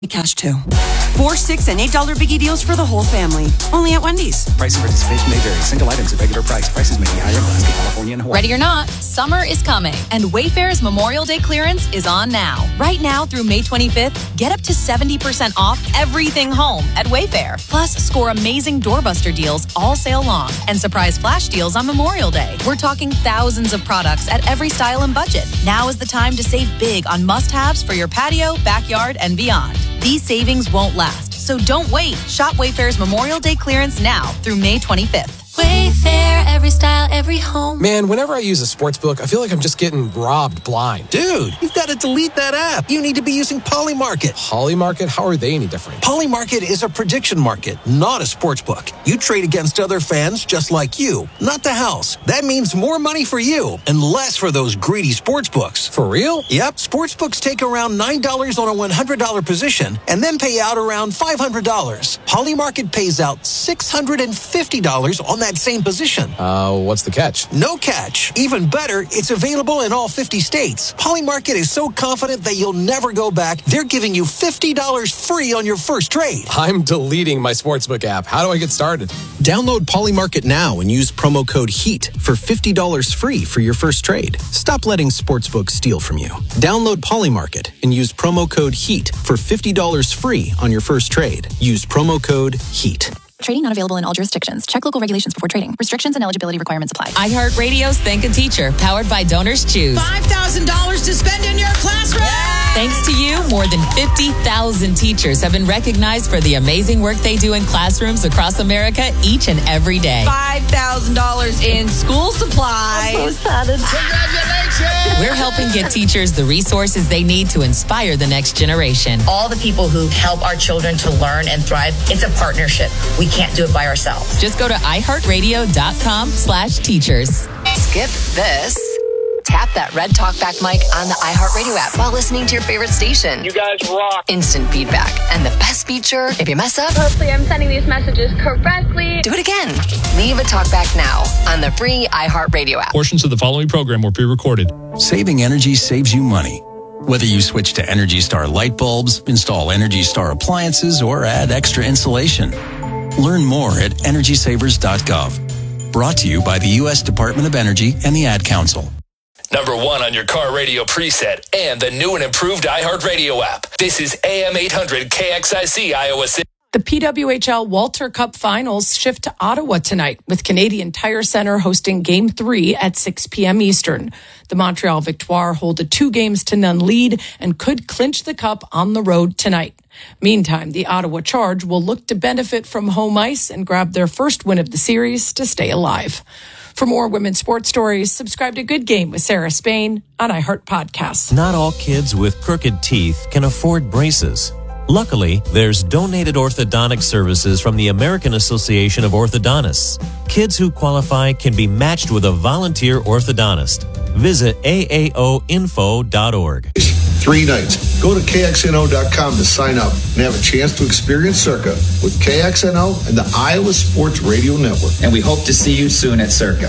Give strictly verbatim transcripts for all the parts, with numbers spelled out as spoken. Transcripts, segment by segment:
Cash too. Four, six, and eight dollar biggie deals for the whole family. Only at Wendy's. Price and participation may vary. Single items at regular price. Prices may be higher in Alaska, California, and Hawaii. Ready or not, summer is coming, and Wayfair's Memorial Day clearance is on now. Right now through May twenty-fifth, get up to seventy percent off everything home at Wayfair. Plus, score amazing doorbuster deals all sale long and surprise flash deals on Memorial Day. We're talking thousands of products at every style and budget. Now is the time to save big on must-haves for your patio, backyard, and beyond. These savings won't last, so don't wait. Shop Wayfair's Memorial Day clearance now through May twenty-fifth. Wayfair, every style, every home. Man, whenever I use a sports book, I feel like I'm just getting robbed blind. Dude, you've got to delete that app. You need to be using Polymarket. Polymarket? How are they any different? Polymarket is a prediction market, not a sports book. You trade against other fans just like you, not the house. That means more money for you and less for those greedy sports books. For real? Yep. Sports books take around nine dollars on a one hundred dollars position and then pay out around five hundred dollars. Polymarket pays out six hundred fifty dollars on that same position. Uh, what's the catch? No catch. Even better, it's available in all fifty states. Polymarket is so confident that you'll never go back, they're giving you fifty dollars free on your first trade. I'm deleting my sportsbook app. How do I get started? Download Polymarket now and use promo code HEAT for fifty dollars free for your first trade. Stop letting sportsbooks steal from you. Download Polymarket and use promo code HEAT for fifty dollars free on your first trade. Use promo code HEAT. Trading not available in all jurisdictions. Check local regulations before trading. Restrictions and eligibility requirements apply. iHeartRadio's Think a Teacher, powered by Donors Choose. five thousand dollars to spend in your classroom. Yay! Thanks to you, more than fifty thousand teachers have been recognized for the amazing work they do in classrooms across America each and every day. five thousand dollars in school supplies. I'm so excited. Congratulations! We're helping get teachers the resources they need to inspire the next generation. All the people who help our children to learn and thrive, it's a partnership. We can't do it by ourselves. Just go to iHeartRadio.com slash teachers. Skip this. Tap that red talkback mic on the iHeartRadio app while listening to your favorite station. You guys rock. Instant feedback. And the best feature, if you mess up, hopefully I'm sending these messages correctly. Do it again. Leave a talkback now on the free iHeartRadio app. Portions of the following program were pre-recorded. Saving energy saves you money. Whether you switch to Energy Star light bulbs, install Energy Star appliances, or add extra insulation. Learn more at energy savers dot gov. Brought to you by the U S Department of Energy and the Ad Council. Number one on your car radio preset and the new and improved iHeartRadio app. This is A M eight hundred K X I C Iowa City. The P W H L Walter Cup Finals shift to Ottawa tonight, with Canadian Tire Centre hosting Game three at six p.m. Eastern. The Montreal Victoire hold a two games to none lead and could clinch the cup on the road tonight. Meantime, the Ottawa Charge will look to benefit from home ice and grab their first win of the series to stay alive. For more women's sports stories, subscribe to Good Game with Sarah Spain on iHeart Podcasts. Not all kids with crooked teeth can afford braces. Luckily, there's donated orthodontic services from the American Association of Orthodontists. Kids who qualify can be matched with a volunteer orthodontist. Visit A A O info dot org. Three nights. Go to K X N O dot com to sign up and have a chance to experience Circa with K X N O and the Iowa Sports Radio Network. And we hope to see you soon at Circa.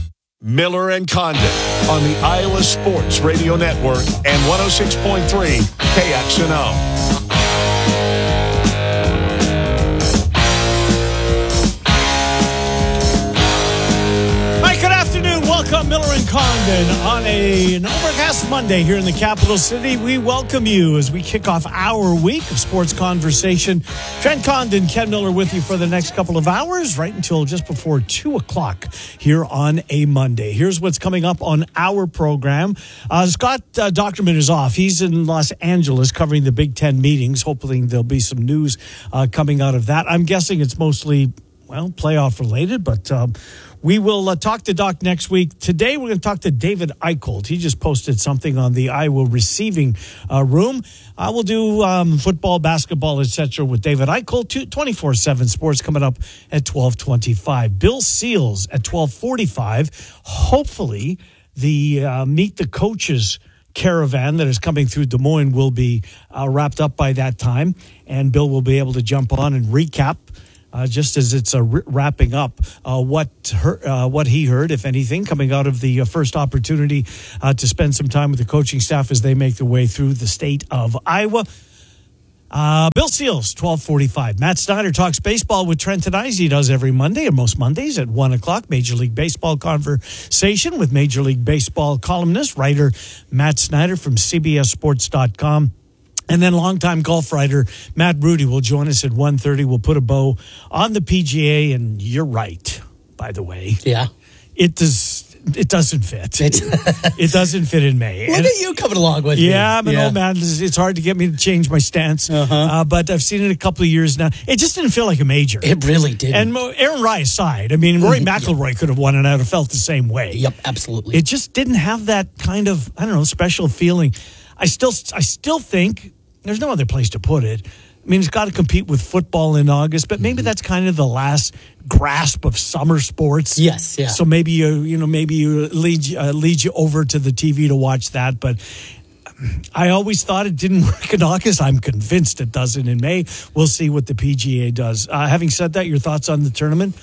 Miller and Condon on the Iowa Sports Radio Network and one oh six point three K X N O. Welcome, Miller and Condon, on a, an overcast Monday here in the capital city. We welcome you as we kick off our week of sports conversation. Trent Condon, Ken Miller with you for the next couple of hours, right until just before two o'clock here on a Monday. Here's what's coming up on our program. Uh, Scott uh, Docterman is off. He's in Los Angeles covering the Big Ten meetings. Hopefully there'll be some news uh, coming out of that. I'm guessing it's mostly, well, playoff related, but um, we will uh, talk to Doc next week. Today, we're going to talk to David Eichholt. He just posted something on the Iowa receiving uh, room. I will do um, football, basketball, et cetera with David Eichholt. twenty-four seven Sports coming up at twelve twenty-five. Bill Seals at twelve forty-five. Hopefully, the uh, Meet the Coaches caravan that is coming through Des Moines will be uh, wrapped up by that time, and Bill will be able to jump on and recap Uh, just as it's uh, r- wrapping up uh, what her, uh, what he heard, if anything, coming out of the uh, first opportunity uh, to spend some time with the coaching staff as they make their way through the state of Iowa. Uh, Bill Seals, twelve forty-five. Matt Snyder talks baseball with Trent and Ice. He does every Monday and most Mondays at one o'clock. Major League Baseball conversation with Major League Baseball columnist, writer Matt Snyder from C B S Sports dot com. And then longtime golf writer Matt Rudy will join us at one thirty. We'll put a bow on the P G A. And you're right, by the way. Yeah. It does... It doesn't fit. It doesn't fit in May. Look and, at you coming along with yeah, me. Yeah, I'm an yeah. old man. It's, it's hard to get me to change my stance. Uh-huh. Uh, but I've seen it a couple of years now. It just didn't feel like a major. It really didn't. And Aaron Rye aside, I mean, Rory McIlroy yep. could have won it. I'd have felt the same way. Yep, absolutely. It just didn't have that kind of, I don't know, special feeling. I still, I still think there's no other place to put it. I mean, it's got to compete with football in August, but maybe that's kind of the last grasp of summer sports. Yes, yeah. So maybe you, you know, maybe you lead uh, lead you over to the T V to watch that. But I always thought it didn't work in August. I'm convinced it doesn't in May. We'll see what the P G A does. Uh, having said that, your thoughts on the tournament?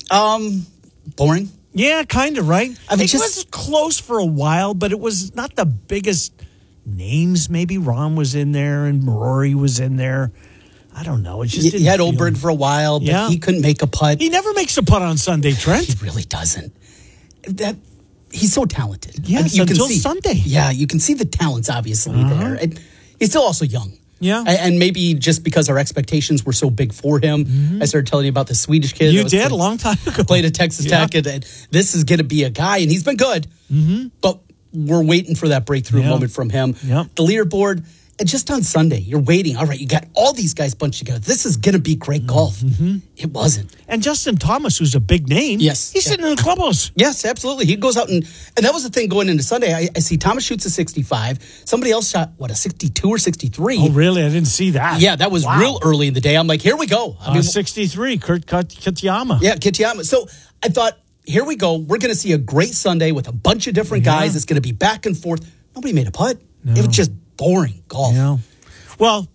Um, boring. Yeah, kind of right. I mean, it just, was close for a while, but it was not the biggest names. Maybe Ron was in there and Rory was in there. I don't know. It just he had Oldberg for a while, but yeah. he couldn't make a putt. He never makes a putt on Sunday, Trent. He really doesn't. That he's so talented. Yes, I mean, you until can see, Sunday. Yeah, you can see the talent's obviously uh-huh. there. And he's still also young. Yeah. And maybe just because our expectations were so big for him, mm-hmm. I started telling you about the Swedish kid. You did played, a long time ago. Played at Texas yeah. Tech, and, and this is going to be a guy, and he's been good. Mm-hmm. But we're waiting for that breakthrough yeah. moment from him. Yeah. The leaderboard, and just on Sunday, you're waiting. All right, you got all these guys bunched together. This is going to be great golf. Mm-hmm. It wasn't. And Justin Thomas, who's a big name, yes, he's yeah. sitting in the clubhouse. Yes, absolutely. He goes out and, and that was the thing going into Sunday. I, I see Thomas shoots a sixty-five. Somebody else shot, what, a sixty-two or sixty-three? Oh, really? I didn't see that. Yeah, that was wow. real early in the day. I'm like, here we go. I uh, mean, sixty-three, Kurt Kitayama. Yeah, Kitayama. So I thought, here we go. We're going to see a great Sunday with a bunch of different yeah. guys. It's going to be back and forth. Nobody made a putt. No. It was just boring golf. Yeah. Well,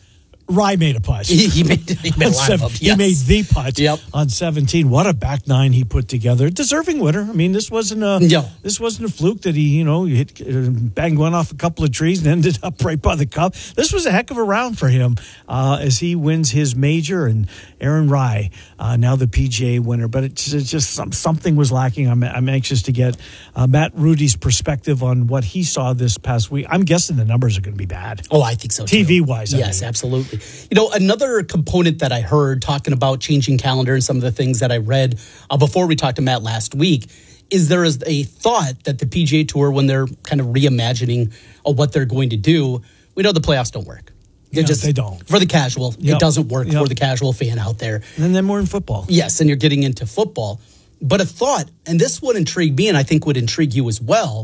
Rye made a putt. He, he made, he made a lot of them. He Yes. made the putt yep. on seventeen. What a back nine he put together. Deserving winner. I mean, this wasn't a yeah. this wasn't a fluke that he, you know, hit, uh, banged one off a couple of trees and ended up right by the cup. This was a heck of a round for him uh, as he wins his major. And Aaron Rye, uh, now the P G A winner. But it's, it's just some, something was lacking. I'm, I'm anxious to get uh, Matt Rudy's perspective on what he saw this past week. I'm guessing the numbers are going to be bad. Oh, I think so, too. T V-wise. Yes, I mean. absolutely. You know, another component that I heard talking about changing calendar and some of the things that I read uh, before we talked to Matt last week is there is a thought that the P G A Tour, when they're kind of reimagining uh, what they're going to do, we know the playoffs don't work. They're yeah, just, they don't. For the casual, yep. it doesn't work yep. for the casual fan out there. And then more in football. Yes, and you're getting into football. But a thought, and this would intrigue me and I think would intrigue you as well,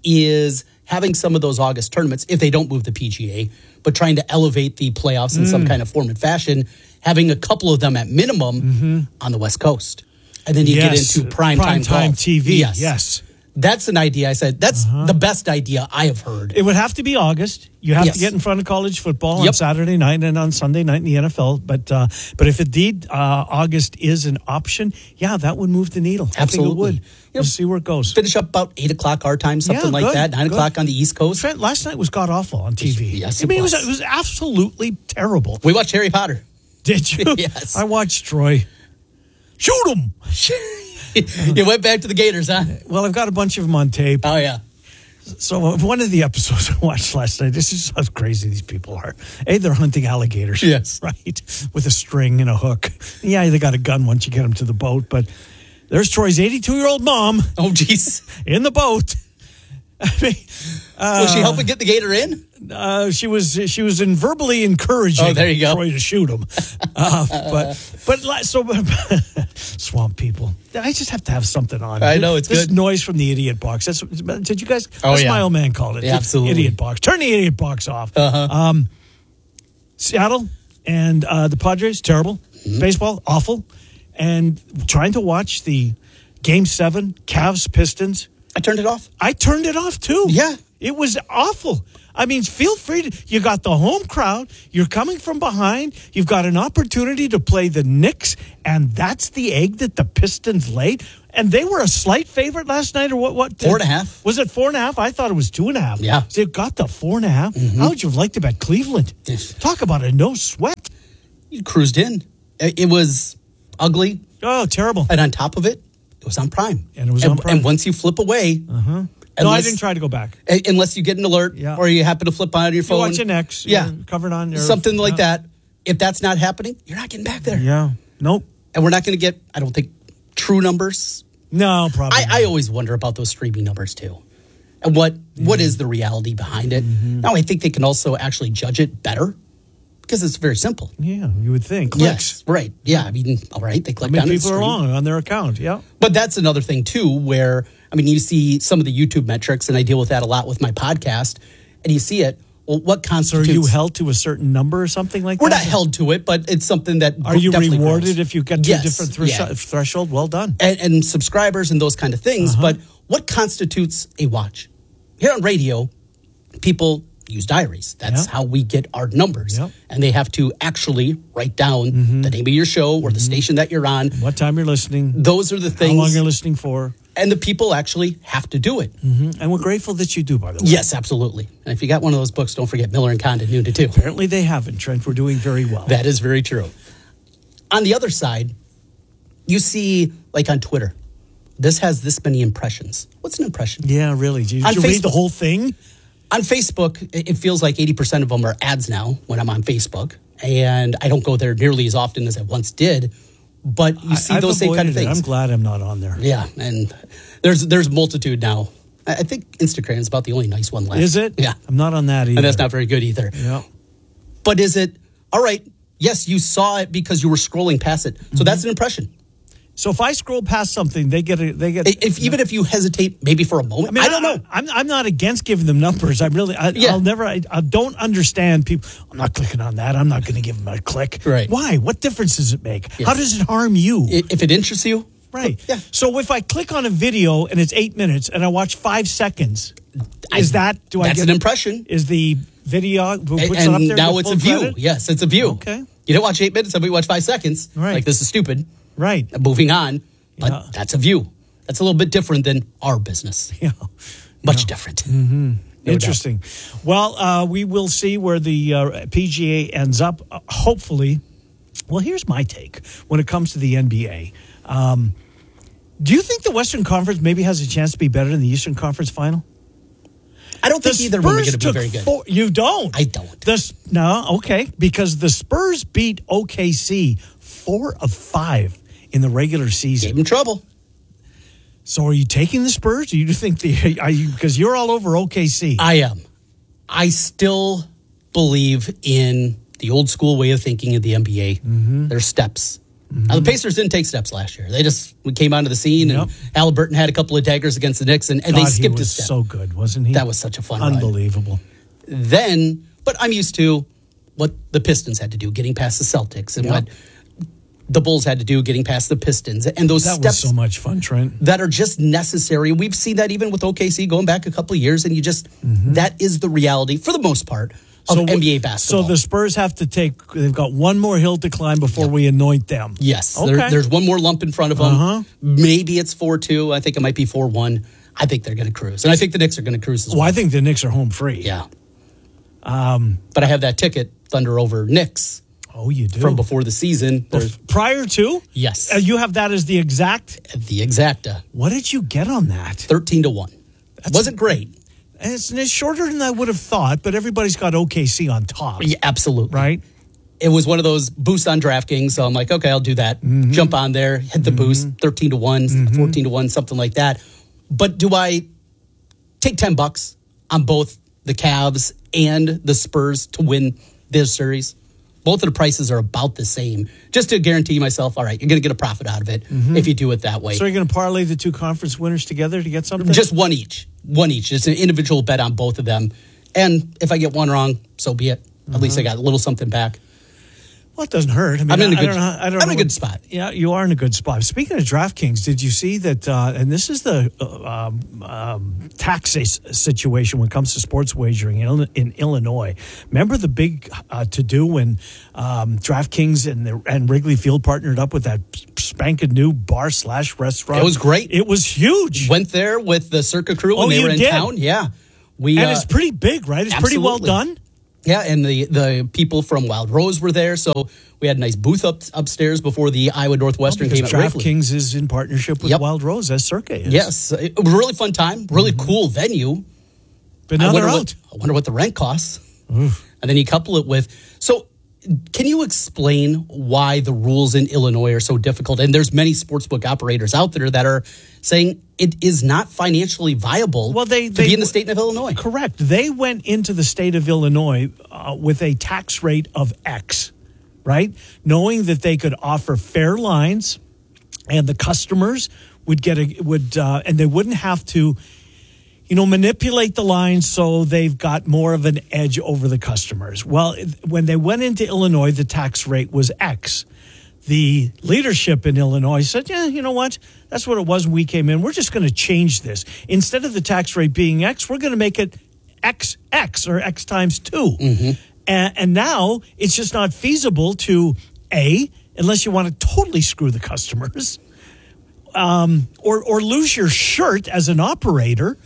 is having some of those August tournaments, if they don't move the P G A, but trying to elevate the playoffs in mm. some kind of form and fashion, having a couple of them at minimum mm-hmm. on the West Coast. And then you yes. get into prime, prime time, time T V. Yes. yes. That's an idea. I said, that's uh-huh. the best idea I have heard. It would have to be August. You have yes. to get in front of college football yep. on Saturday night and on Sunday night in the N F L. But uh, but if indeed uh, August is an option, yeah, that would move the needle. Absolutely. I think it would. You we'll know, see where it goes. Finish up about eight o'clock our time, something yeah, like good, that. Nine good. o'clock on the East Coast. Trent, last night was god-awful on T V. Yes, I mean, it was. It was, it was absolutely terrible. We watched Harry Potter. Did you? Yes. I watched Troy. Shoot him! You went back to the Gators, huh? Well, I've got a bunch of them on tape. Oh, yeah. So one of the episodes I watched last night, this is how crazy these people are. A, they're hunting alligators. Yes. Right? With a string and a hook. Yeah, they got a gun once you get them to the boat, but there's Troy's eighty-two-year-old mom. Oh, jeez. In the boat. I mean, uh, was she helping get the gator in? Uh, she was. She was in verbally encouraging oh, there you go. Troy to shoot him. Uh, but but so swamp people. I just have to have something on. I know it's this good. noise from the idiot box. That's did you guys? Oh that's yeah. my old man called it. Yeah, absolutely. Idiot box. Turn the idiot box off. Uh-huh. Um, Seattle and uh, the Padres terrible. Mm-hmm. Baseball awful, and trying to watch the Game Seven Cavs Pistons. I turned it off. I turned it off too. Yeah. It was awful. I mean, feel free to, you got the home crowd, you're coming from behind, you've got an opportunity to play the Knicks, and that's the egg that the Pistons laid. And they were a slight favorite last night, or what? What Four and a half. Was it four and a half? I thought it was two and a half. Yeah. So it got the four and a half. Mm-hmm. How would you have liked to bet Cleveland? Talk about a no sweat. You cruised in. It was ugly. Oh, terrible. And on top of it, it was on Prime. And it was and, on Prime. And once you flip away, uh-huh. No, I didn't try to go back. Unless you get an alert yeah. or you happen to flip on your phone. You watch an X. Yeah. Covered on your... Something like yeah. that. If that's not happening, you're not getting back there. Yeah. Nope. And we're not going to get, I don't think, true numbers. No, probably I, I always wonder about those streaming numbers, too. And what mm-hmm. what is the reality behind it? Mm-hmm. Now, I think they can also actually judge it better because it's very simple. Yeah, you would think. Clicks. Yes, right. Yeah, I mean, all right, they click I mean, on it. People are long on their account, yeah. But that's another thing, too, where, I mean, you see some of the YouTube metrics, and I deal with that a lot with my podcast, and you see it. Well, what constitutes... So are you held to a certain number or something like We're that? We're not held to it, but it's something that Are you rewarded grows. if you get to yes, a different thresh- yeah. threshold? Well done. And, and subscribers and those kind of things. Uh-huh. But what constitutes a watch? Here on radio, people use diaries. That's yeah. how we get our numbers. Yep. And they have to actually write down mm-hmm. the name of your show or mm-hmm. the station that you're on. What time you're listening. Those are the things. How long you're listening for. And the people actually have to do it. Mm-hmm. And we're grateful that you do, by the way. Yes, absolutely. And if you got one of those books, don't forget Miller and Condon, noon to two. Apparently they haven't, Trent. We're doing very well. That is very true. On the other side, you see, like on Twitter, this has this many impressions. What's an impression? Yeah, really. Did you, on did you Facebook, read the whole thing? On Facebook, it feels like eighty percent of them are ads now when I'm on Facebook. And I don't go there nearly as often as I once did. But you see I, those same kind of things. It. I'm glad I'm not on there. Yeah, and there's there's multitude now. I think Instagram is about the only nice one left. Is it? Yeah. I'm not on that either. And that's not very good either. Yeah. But is it, all right, yes, you saw it because you were scrolling past it. So mm-hmm. that's an impression. So if I scroll past something, they get a, they get. If even if you hesitate, maybe for a moment, I, mean, I don't know. I'm I'm not against giving them numbers. I'm really. I, yeah. I'll never. I, I don't understand people. I'm not clicking on that. I'm not going to give them a click. Right? Why? What difference does it make? Yeah. How does it harm you? If it interests you, right? Yeah. So if I click on a video and it's eight minutes and I watch five seconds, is I, that do that's I get an impression? Is the video who puts and, it up there? Now it's a view. Credit? Yes, it's a view. Okay. You don't watch eight minutes. Somebody watch five seconds. Right. Like this is stupid. Right. Moving on. But yeah. that's a view. That's a little bit different than our business. Yeah. Much yeah. different. Mm-hmm. No Interesting. doubt. Well, uh, we will see where the uh, P G A ends up. Uh, hopefully. Well, here's my take when it comes to the N B A. Um, do you think the Western Conference maybe has a chance to be better than the Eastern Conference final? I don't the think either one are going to be very good. Four, you don't? I don't. The, no, okay. Because the Spurs beat O K C four of five in the regular season. Gave them trouble. So are you taking the Spurs? Do you think the are you because you're all over O K C? I am. I still believe in the old school way of thinking of the N B A. Mm-hmm. There's steps. Mm-hmm. Now, the Pacers didn't take steps last year. They just came onto the scene, and yep. Halliburton had a couple of daggers against the Knicks, and, and God, they skipped he was a step. So good, wasn't he? That was such a fun Unbelievable. ride. Then, but I'm used to what the Pistons had to do, getting past the Celtics, and yep. what the Bulls had to do, getting past the Pistons, and those that steps was so much fun, Trent. That are just necessary. We've seen that even with O K C going back a couple of years, and you just mm-hmm. that is the reality for the most part of so, N B A basketball. So the Spurs have to take; they've got one more hill to climb before yep. we anoint them. Yes, okay. there, there's one more lump in front of them. Uh-huh. Maybe it's four two. I think it might be four one. I think they're going to cruise, and I think the Knicks are going to cruise as well. Well, I think the Knicks are home free. Yeah, um, but I have that ticket, Thunder over Knicks. Oh, you do? From before the season. Bef- prior to? Yes. Uh, you have that as the exact? The exacta. What did you get on that? thirteen to one. That wasn't great. And it's, and it's shorter than I would have thought, but everybody's got O K C on top. Yeah, absolutely. Right? It was one of those boosts on DraftKings, so I'm like, okay, I'll do that. Mm-hmm. Jump on there, hit the mm-hmm. boost, thirteen to one, mm-hmm. fourteen to one, something like that. But do I take ten bucks on both the Cavs and the Spurs to win this series? Both of the prices are about the same, just to guarantee myself, all right, you're going to get a profit out of it mm-hmm. if you do it that way. So you're going to parlay the two conference winners together to get something? Just one each. One each. It's an individual bet on both of them. And if I get one wrong, so be it. At uh-huh. least I got a little something back. Well, it doesn't hurt. I mean, I'm in a I, good, I don't know, I don't I'm know in a good what, spot. Yeah, you are in a good spot. Speaking of DraftKings, did you see that? Uh, and this is the uh, um, um, tax situation when it comes to sports wagering in, in Illinois. Remember the big uh, to-do when um, DraftKings and, the, and Wrigley Field partnered up with that spanking new bar slash restaurant? It was great. It was huge. Went there with the Circa crew when oh, they you were in did? town. Yeah. We, and uh, it's pretty big, right? It's absolutely. pretty well done. Yeah, and the, the people from Wild Rose were there, so we had a nice booth up upstairs before the Iowa Northwestern oh, came at Wrigley. DraftKings is in partnership with yep. Wild Rose, as Circa is. Yes, it was a really fun time, really mm-hmm. cool venue. But now I they're wonder out. What, I wonder what the rent costs. Oof. And then you couple it with... So, can you explain why the rules in Illinois are so difficult? And there's many sportsbook operators out there that are saying it is not financially viable well, they, to they, be in the state of Illinois. Correct. They went into the state of Illinois uh, with a tax rate of X, right? Knowing that they could offer fair lines and the customers would get a, would, uh, and they wouldn't have to, you know, manipulate the lines so they've got more of an edge over the customers. Well, when they went into Illinois, the tax rate was X. The leadership in Illinois said, yeah, you know what? That's what it was when we came in. We're just going to change this. Instead of the tax rate being X, we're going to make it X X or X times two. Mm-hmm. And, and now it's just not feasible to, A, unless you want to totally screw the customers, um, or, or lose your shirt as an operator.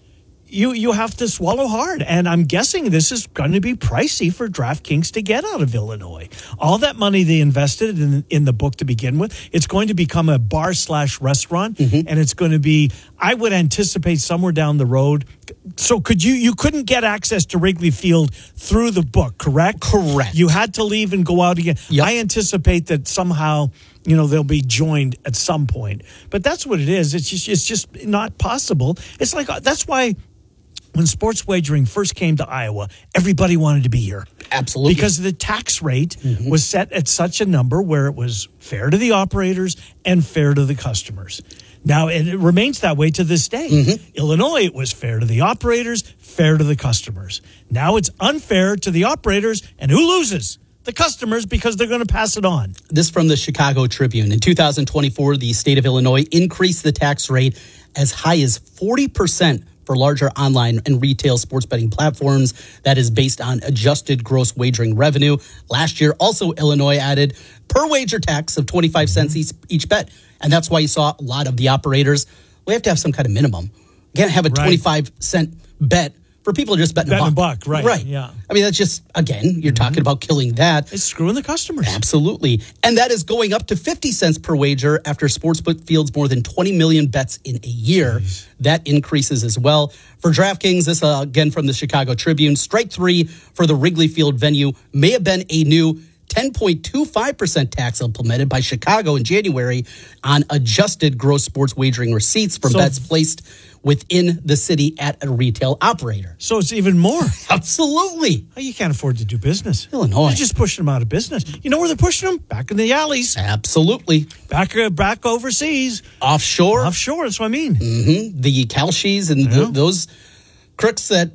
You you have to swallow hard. And I'm guessing this is going to be pricey for DraftKings to get out of Illinois. All that money they invested in, in the book to begin with, it's going to become a bar slash restaurant. Mm-hmm. And it's going to be, I would anticipate somewhere down the road. So could you, you couldn't get access to Wrigley Field through the book, correct? Correct. You had to leave and go out again. Yep. I anticipate that somehow, you know, they'll be joined at some point. But that's what it is. It's just, it's just not possible. It's like, that's why when sports wagering first came to Iowa, everybody wanted to be here. Absolutely. Because the tax rate mm-hmm. was set at such a number where it was fair to the operators and fair to the customers. Now, and it remains that way to this day. Mm-hmm. Illinois, it was fair to the operators, fair to the customers. Now it's unfair to the operators, and who loses? The customers, because they're going to pass it on. This from the Chicago Tribune. In two thousand twenty-four, the state of Illinois increased the tax rate as high as forty percent for larger online and retail sports betting platforms. That is based on adjusted gross wagering revenue. Last year, also, Illinois added per wager tax of twenty-five cents each, each bet. And that's why you saw a lot of the operators, we have to have some kind of minimum. You can't have a right. twenty-five cent bet for people who are just betting, betting a buck. a buck. Right, right. Yeah. I mean, that's just, again, you're mm-hmm. talking about killing that. It's screwing the customers. Absolutely. And that is going up to fifty cents per wager after sportsbook fields more than twenty million bets in a year. Jeez. That increases as well. For DraftKings, this uh, again from the Chicago Tribune, strike three for the Wrigley Field venue may have been a new ten point two five percent tax implemented by Chicago in January on adjusted gross sports wagering receipts from so, bets placed within the city at a retail operator. So it's even more. Absolutely. Oh, you can't afford to do business. Illinois. They're just pushing them out of business. You know where they're pushing them? Back in the alleys. Absolutely. Back uh, back overseas. Offshore. Offshore, that's what I mean. Mm-hmm. The Kalshis and yeah. th- those crooks that...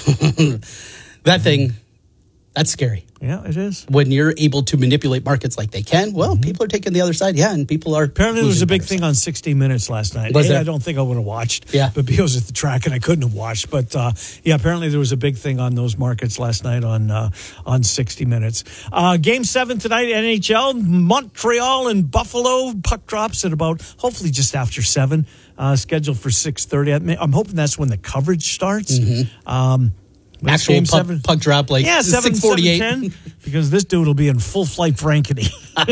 that thing, that's scary. Yeah, it is. When you're able to manipulate markets like they can, well, mm-hmm. people are taking the other side. Yeah, and people are... Apparently there was a big thing on sixty minutes last night. Was a, there? I don't think I would have watched. Yeah. But I was at the track and I couldn't have watched. But, uh, yeah, apparently there was a big thing on those markets last night on uh, on sixty minutes. Uh, game seven tonight, N H L, Montreal and Buffalo. Puck drops at about, hopefully just after seven, uh, scheduled for six thirty. I'm hoping that's when the coverage starts. Mm-hmm. Um Actual game puck, seven. puck drop like yeah, six forty-eight. ten, because this dude will be in full flight Frankity.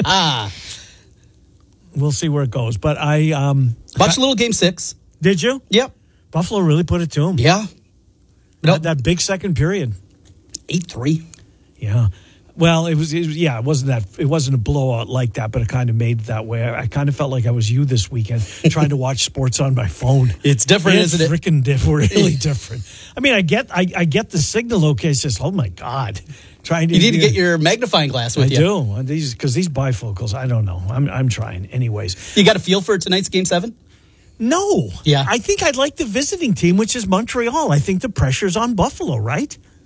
We'll see where it goes. But I... Um, Watch a little game six. Did you? Yep. Buffalo really put it to him. Yeah. That, that big second period. eight three. Yeah. Well, it was, it was, yeah, it wasn't that, it wasn't a blowout like that, but it kind of made it that way. I, I kind of felt like I was you this weekend trying to watch sports on my phone. It's different, it's isn't it? It's freaking different, really different. I mean, I get, I, I get the signal okay. It's just, oh my God. Trying to, you need to get your magnifying glass with I you. I do. These, because these bifocals, I don't know. I'm, I'm trying. Anyways. You got a feel for tonight's game seven? No. Yeah. I think I'd like the visiting team, which is Montreal. I think the pressure's on Buffalo, right?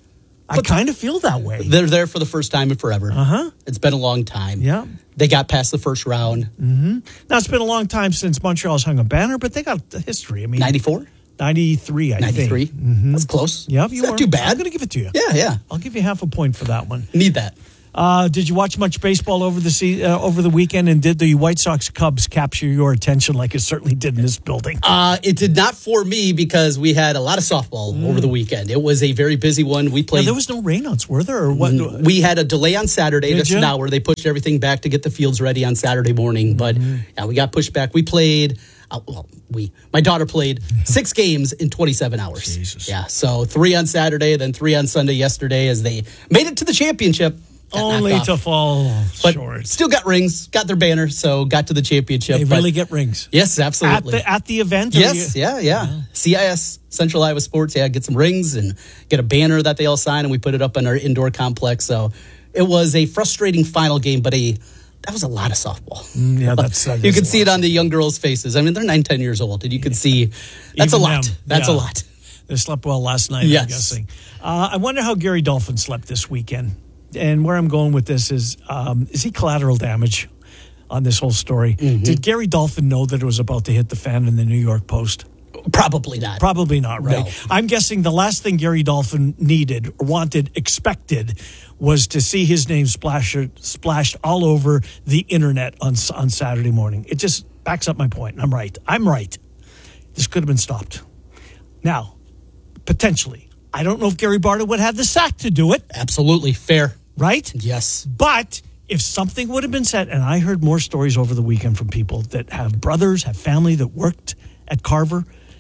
I kind of feel that way. They're there for the first time in forever. Uh-huh. It's been a long time. Yeah. They got past the first round. Mm-hmm. Now, it's been a long time since Montreal's hung a banner, but they got the history. I mean, ninety-four? ninety-three, I ninety-three? think. Mm-hmm. That's close. Yep, It's you not were. too bad. I'm going to give it to you. Yeah, yeah. I'll give you half a point for that one. Need that. Uh, did you watch much baseball over the se- uh, over the weekend? And did the White Sox Cubs capture your attention like it certainly did in this building? Uh, it did not for me because we had a lot of softball mm. over the weekend. It was a very busy one. We played. Now, there was no rainouts, were there? Or what? We had a delay on Saturday. Did That's you? an hour. They pushed everything back to get the fields ready on Saturday morning. But Mm-hmm. yeah, we got pushed back. We played. Uh, well, we my daughter played six games in twenty-seven hours. Jesus. Yeah, so three on Saturday, then three on Sunday yesterday as they made it to the championship. Only to fall but short. Still got rings, got their banner, so got to the championship. They but really get rings. Yes, absolutely. At the, at the event? Yes, you, yeah, yeah, yeah. C I S, Central Iowa Sports, yeah, get some rings and get a banner that they all sign, and we put it up in our indoor complex. So it was a frustrating final game, but a that was a lot of softball. Mm, yeah, that's that you can see it on the young girls' faces. I mean, they're nine, ten years old, and you can see that's Even a lot. them, That's yeah. a lot. They slept well last night, Yes. I'm guessing. Uh, I wonder how Gary Dolphin slept this weekend. And where I'm going with this is, um, is he collateral damage on this whole story? Mm-hmm. Did Gary Dolphin know that it was about to hit the fan in the New York Post? Probably not. Probably not, right? No. I'm guessing the last thing Gary Dolphin needed, wanted, expected was to see his name splash, splashed all over the internet on, on Saturday morning. It just backs up my point. I'm right. I'm right. This could have been stopped. Now, potentially. I don't know if Gary Barta would have the sack to do it. Absolutely. Fair. Right? Yes. But if something would have been said, and I heard more stories over the weekend from people that have brothers, have family that worked at Carver,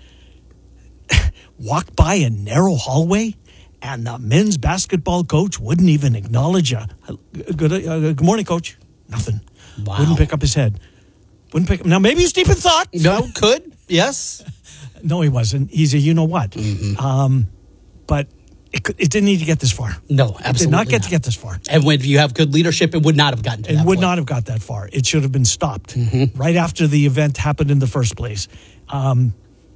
walked by a narrow hallway, and the men's basketball coach wouldn't even acknowledge a good, uh, good morning, coach. Nothing. Wow. Wouldn't pick up his head. Wouldn't pick. Now maybe he's deep in thought. No, could. Yes. No, he wasn't. He's a you know what. Mm-hmm. Um, but it, could, it didn't need to get this far. No, absolutely It did not get not. to get this far. And when you have good leadership, it would not have gotten to It that would point. not have got that far. It should have been stopped Mm-hmm. right after the event happened in the first place. Um,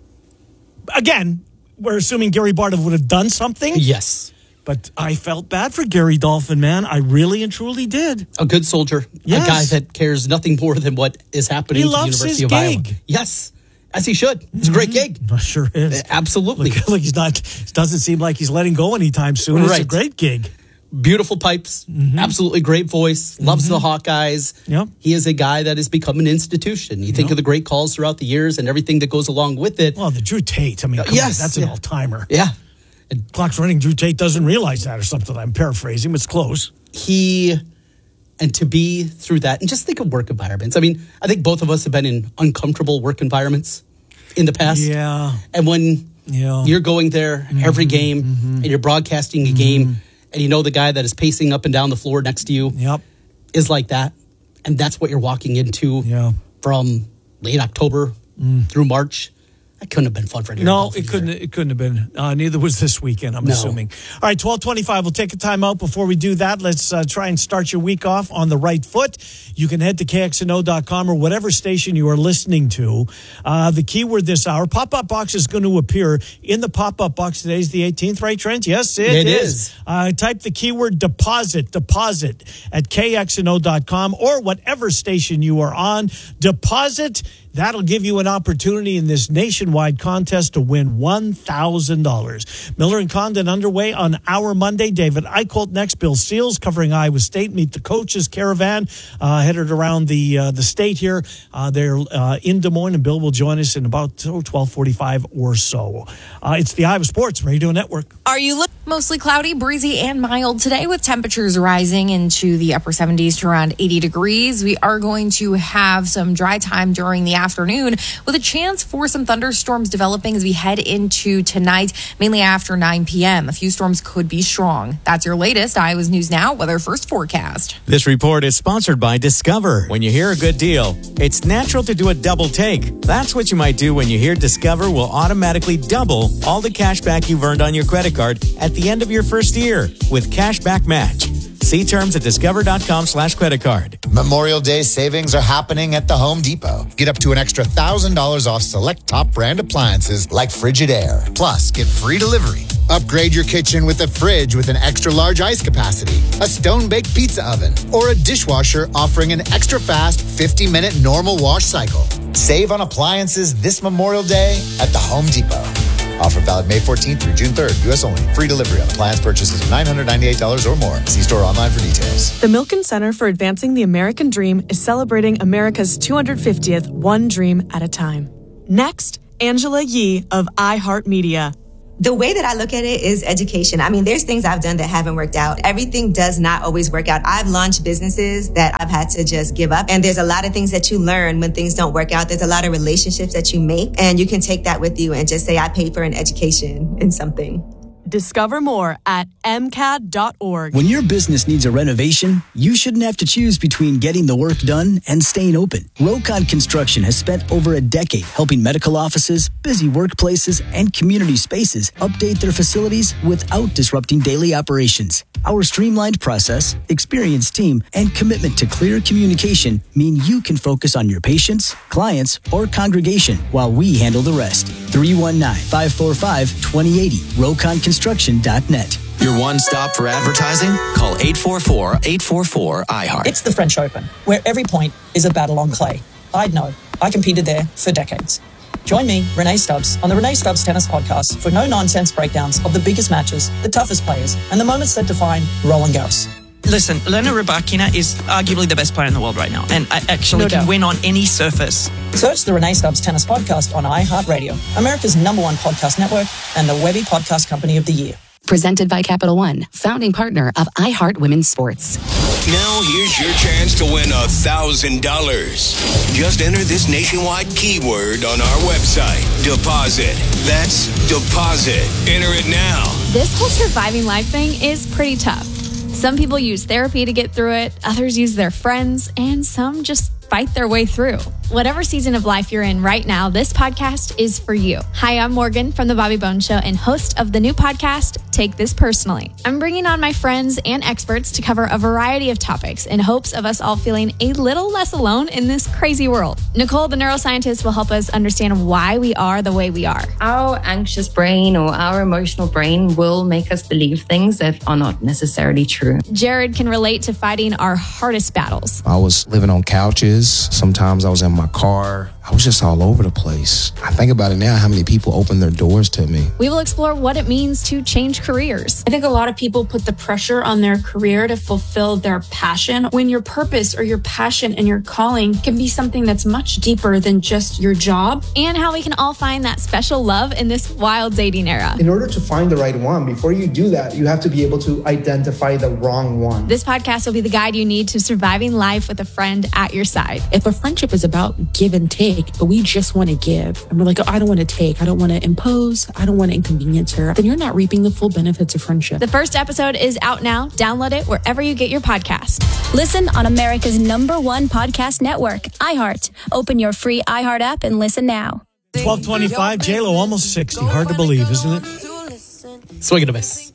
again, we're assuming Gary Barta would have done something. Yes. But I felt bad for Gary Dolphin, man. I really and truly did. A good soldier. Yes. A guy that cares nothing more than what is happening He to the loves University his of Iowa. gig. Yes. As he should. It's a great gig. I sure is. Absolutely. Look, look, he's not. It doesn't seem like he's letting go anytime soon. It's a Right. great gig. Beautiful pipes. Mm-hmm. Absolutely great voice. Loves the Hawkeyes. Yep. He is a guy that has become an institution. You think Yep. of the great calls throughout the years and everything that goes along with it. Well, the Drew Tate. I mean, come Yes, on, that's an yeah. all-timer. Yeah. Clock's running. Drew Tate doesn't realize that or something. I'm paraphrasing. It's close. He, and to be through that, and just think of work environments. I mean, I think both of us have been in uncomfortable work environments in the past. Yeah. And when Yeah. you're going there every game and you're broadcasting a game and you know the guy that is pacing up and down the floor next to you Yep. is like that. And that's what you're walking into Yeah. from late October through March. That couldn't have been fun for anyone. No, it couldn't. It couldn't have been. Uh, neither was this weekend. I'm No. assuming. All right, twelve twenty-five. We'll take a time out. Before we do that, let's uh, try and start your week off on the right foot. You can head to K X N O dot com or whatever station you are listening to. Uh, the keyword this hour: pop-up box is going to appear in the pop-up box. Today's the eighteenth, right, Trent? Yes, it, It is. is. Uh, type the keyword deposit, deposit at K X N O dot com or whatever station you are on. Deposit. That'll give you an opportunity in this nationwide contest to win one thousand dollars. Miller and Condon underway on our Monday. David Eicholt next. Bill Seals covering Iowa State. Meet the coaches caravan uh, headed around the uh, the state here. Uh, they're uh, in Des Moines, and Bill will join us in about oh, twelve forty-five or so. Uh, it's the Iowa Sports Radio Network. Are you looking mostly cloudy, breezy, and mild today with temperatures rising into the upper seventies to around eighty degrees? We are going to have some dry time during the afternoon with a chance for some thunderstorms developing as we head into tonight, mainly after nine p.m. A few storms could be strong. That's your latest Iowa's News Now Weather First forecast. This report is sponsored by Discover. When you hear a good deal, it's natural to do a double take. That's what you might do when you hear Discover will automatically double all the cash back you've earned on your credit card at the end of your first year with Cashback Match. See terms at discover.com slash credit card. Memorial Day savings are happening at the Home Depot. Get up to an extra one thousand dollars off select top brand appliances like Frigidaire. Plus, get free delivery. Upgrade your kitchen with a fridge with an extra large ice capacity, a stone-baked pizza oven, or a dishwasher offering an extra fast fifty-minute normal wash cycle. Save on appliances this Memorial Day at the Home Depot. Offer valid May fourteenth through June third. U S only. Free delivery on appliance purchases of nine hundred ninety-eight dollars or more. See store online for details. The Milken Center for Advancing the American Dream is celebrating America's two hundred fiftieth One Dream at a Time. Next, Angela Yee of iHeartMedia. The way that I look at it is education. I mean, there's things I've done that haven't worked out. Everything does not always work out. I've launched businesses that I've had to just give up. And there's a lot of things that you learn when things don't work out. There's a lot of relationships that you make, and you can take that with you and just say, I paid for an education in something. Discover more at m c a d dot org. When your business needs a renovation, you shouldn't have to choose between getting the work done and staying open. Rokon Construction has spent over a decade helping medical offices, busy workplaces, and community spaces update their facilities without disrupting daily operations. Our streamlined process, experienced team, and commitment to clear communication mean you can focus on your patients, clients, or congregation while we handle the rest. three one nine, five four five, two zero eight zero, rokon construction dot net. Your one stop for advertising? Call eight four four, eight four four, I heart. It's the French Open, where every point is a battle on clay. I'd know. I competed there for decades. Join me, Renee Stubbs, on the Renee Stubbs Tennis Podcast for no-nonsense breakdowns of the biggest matches, the toughest players, and the moments that define Roland Garros. Listen, Elena Rybakina is arguably the best player in the world right now, and I actually No can doubt. win on any surface. Search the Renee Stubbs Tennis Podcast on iHeartRadio, America's number one podcast network, and the Webby Podcast Company of the Year. Presented by Capital One, founding partner of iHeart Women's Sports. Now here's your chance to win one thousand dollars. Just enter this nationwide keyword on our website. Deposit. That's deposit. Enter it now. This whole surviving life thing is pretty tough. Some people use therapy to get through it, others use their friends, and some just fight their way through. Whatever season of life you're in right now, this podcast is for you. Hi, I'm Morgan from The Bobby Bones Show and host of the new podcast, Take This Personally. I'm bringing on my friends and experts to cover a variety of topics in hopes of us all feeling a little less alone in this crazy world. Nicole, the neuroscientist, will help us understand why we are the way we are. Our anxious brain or our emotional brain will make us believe things that are not necessarily true. Jared can relate to fighting our hardest battles. I was living on couches. Sometimes I was in my car. I was just all over the place. I think about it now, how many people opened their doors to me. We will explore what it means to change careers. I think a lot of people put the pressure on their career to fulfill their passion, when your purpose or your passion and your calling can be something that's much deeper than just your job. And how we can all find that special love in this wild dating era. In order to find the right one, before you do that, you have to be able to identify the wrong one. This podcast will be the guide you need to surviving life with a friend at your side. If a friendship is about give and take, but we just want to give, and we're like, oh, I don't want to take, I don't want to impose, I don't want to inconvenience her, then you're not reaping the full benefits of friendship. The first episode is out now. Download it wherever you get your podcast. Listen on America's number one podcast network, iHeart. Open your free iHeart app and listen now. twelve twenty-five, J-Lo, almost sixty. Hard to believe, isn't it? Swing and a miss.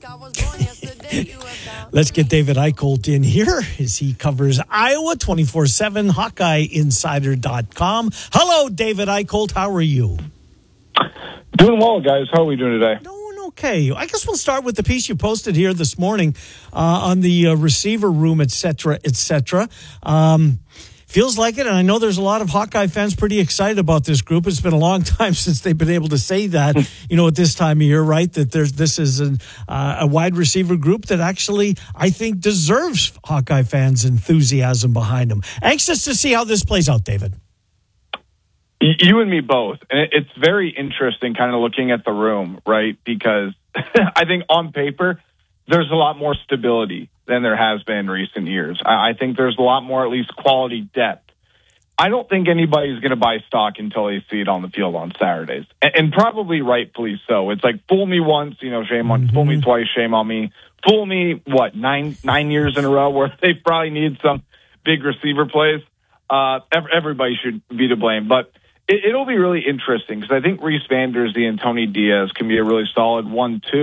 Let's get David Eicholt in here as he covers Iowa twenty-four seven, Hawkeye Insider dot com. Hello, David Eicholt. How are you? Doing well, guys. How are we doing today? Doing okay. I guess we'll start with the piece you posted here this morning uh, on the uh, receiver room, et cetera, et cetera. Um, Feels like it, and I know there's a lot of Hawkeye fans pretty excited about this group. It's been a long time since they've been able to say that, you know, at this time of year, right? That there's this is an, uh, a wide receiver group that actually, I think, deserves Hawkeye fans' enthusiasm behind them. Anxious to see how this plays out, David. You and me both. And it's very interesting kind of looking at the room, right? Because I think on paper, there's a lot more stability than there has been in recent years. I think there's a lot more, at least, quality depth. I don't think anybody's going to buy stock until they see it on the field on Saturdays, and, and probably rightfully so. It's like, fool me once, you know, shame on, mm-hmm. fool me twice, shame on me. Fool me, what, nine nine years in a row where they probably need some big receiver plays. Uh, everybody should be to blame, but it, it'll be really interesting because I think Reese Vanders and Tony Diaz can be a really solid one two.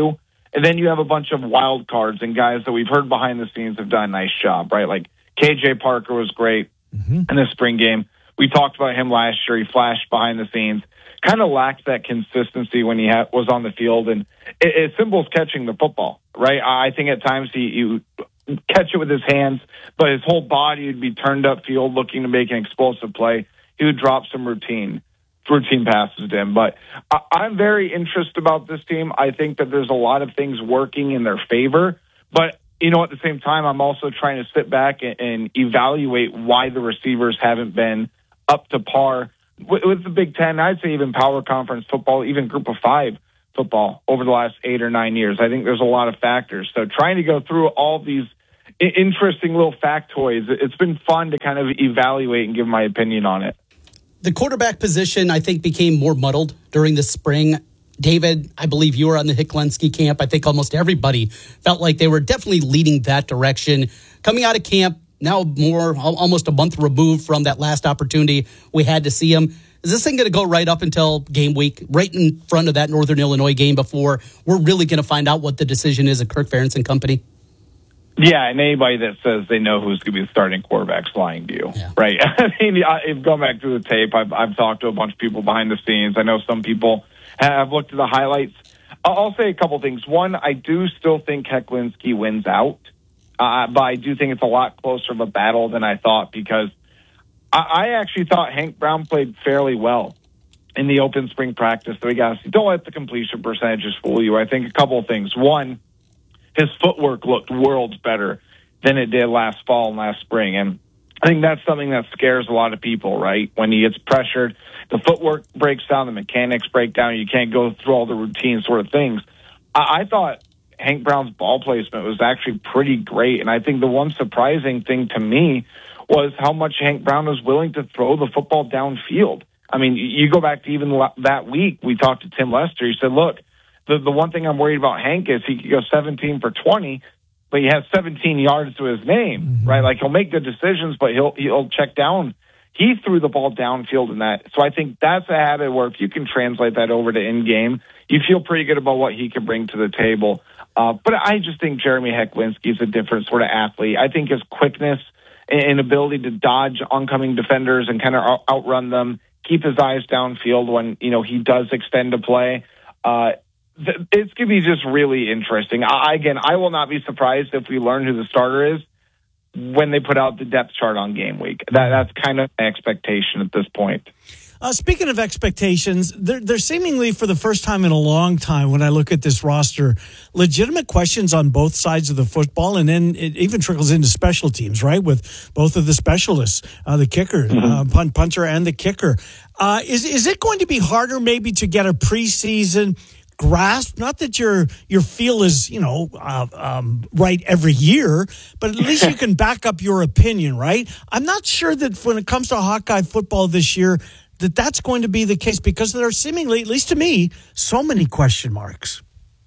And then you have a bunch of wild cards and guys that we've heard behind the scenes have done a nice job, right? Like K J Parker was great mm-hmm. in the spring game. We talked about him last year. He flashed behind the scenes, kind of lacked that consistency when he ha- was on the field. And it, it's simple as catching the football, right? I think at times he, you catch it with his hands, but his whole body would be turned upfield looking to make an explosive play. He would drop some routine. routine passes to him. But I, I'm very interested about this team. I think that there's a lot of things working in their favor. But, you know, at the same time, I'm also trying to sit back and, and evaluate why the receivers haven't been up to par with, with the Big Ten. I'd say even power conference football, even group of five football over the last eight or nine years. I think there's a lot of factors. So trying to go through all these interesting little factoids, it's been fun to kind of evaluate and give my opinion on it. The quarterback position, I think, became more muddled during the spring. David, I believe you were on the Hicklenski camp. I think almost everybody felt like they were definitely leading that direction. Coming out of camp, now more almost a month removed from that last opportunity we had to see him. Is this thing going to go right up until game week, right in front of that Northern Illinois game before we're really going to find out what the decision is at Kirk Ferentz and company? Yeah, and anybody that says they know who's going to be the starting quarterback's lying to you, yeah. right? I mean, I've gone back through the tape. I've, I've talked to a bunch of people behind the scenes. I know some people have looked at the highlights. I'll say a couple things. One, I do still think Hicklenski wins out, uh, but I do think it's a lot closer of a battle than I thought because I, I actually thought Hank Brown played fairly well in the open spring practice. So we got to see. Don't let the completion percentages fool you. I think a couple of things. One, his footwork looked worlds better than it did last fall and last spring. And I think that's something that scares a lot of people, right? When he gets pressured, the footwork breaks down, the mechanics break down, you can't go through all the routine sort of things. I, I thought Hank Brown's ball placement was actually pretty great. And I think the one surprising thing to me was how much Hank Brown was willing to throw the football downfield. I mean, you go back to even that week, we talked to Tim Lester. He said, look, The the one thing I'm worried about Hank is he could go seventeen for twenty, but he has seventeen yards to his name, mm-hmm. right? Like he'll make good decisions, but he'll he'll check down. He threw the ball downfield in that. So I think that's a habit where if you can translate that over to in-game, you feel pretty good about what he can bring to the table. Uh, but I just think Jeremy Hicklenski is a different sort of athlete. I think his quickness and ability to dodge oncoming defenders and kind of outrun them, keep his eyes downfield when, you know, he does extend a play, uh, it's going to be just really interesting. I, again, I will not be surprised if we learn who the starter is when they put out the depth chart on game week. That, that's kind of my expectation at this point. Uh, speaking of expectations, there, there's seemingly for the first time in a long time when I look at this roster, legitimate questions on both sides of the football, and then it even trickles into special teams, right, with both of the specialists, uh, the kicker, mm-hmm. uh, punt, punter, and the kicker. Uh, is is it going to be harder maybe to get a preseason grasp? Not that your your feel is, you know, uh, um, right every year, but at least you can back up your opinion, right? I'm not sure that when it comes to Hawkeye football this year, that that's going to be the case because there are seemingly, at least to me, so many question marks.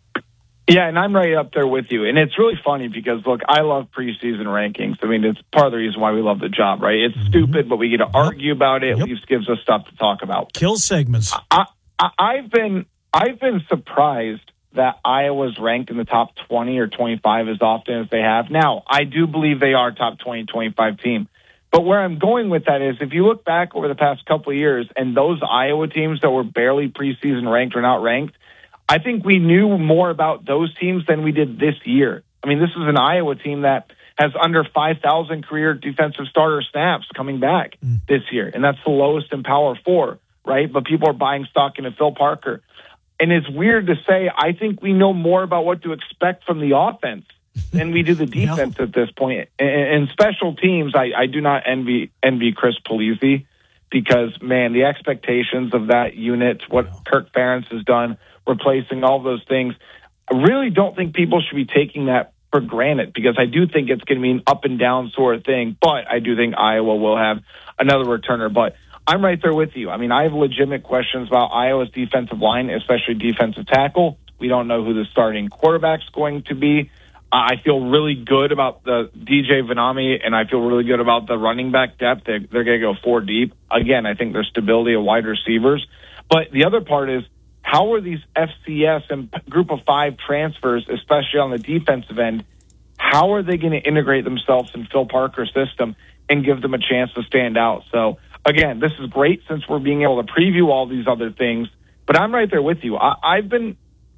Yeah, and I'm right up there with you. And it's really funny because, look, I love preseason rankings. I mean, it's part of the reason why we love the job, right? It's mm-hmm. stupid, but we get to yep. argue about it. Yep. At least gives us stuff to talk about. Kill segments. I, I, I've been I've been surprised that Iowa's ranked in the top twenty or twenty-five as often as they have. Now, I do believe they are top twenty, twenty-five team. But where I'm going with that is if you look back over the past couple of years and those Iowa teams that were barely preseason ranked or not ranked, I think we knew more about those teams than we did this year. I mean, this is an Iowa team that has under five thousand career defensive starter snaps coming back mm. this year, and that's the lowest in Power Four, right? But people are buying stock into Phil Parker. And it's weird to say, I think we know more about what to expect from the offense than we do the defense no. at this point. And, and special teams, I, I do not envy envy Chris Polizzi because, man, the expectations of that unit, what no. Kirk Ferentz has done, replacing all those things, I really don't think people should be taking that for granted because I do think it's going to be an up and down sort of thing. But I do think Iowa will have another returner. But I'm right there with you. I mean, I have legitimate questions about Iowa's defensive line, especially defensive tackle. We don't know who the starting quarterback's going to be. I feel really good about the D J Vanami, and I feel really good about the running back depth. They're, they're going to go four deep. Again, I think there's stability of wide receivers. But the other part is, how how are these F C S and group of five transfers, especially on the defensive end, how are they going to integrate themselves in Phil Parker's system and give them a chance to stand out? So, again, this is great since we're being able to preview all these other things, but I'm right there with you. I, I've been,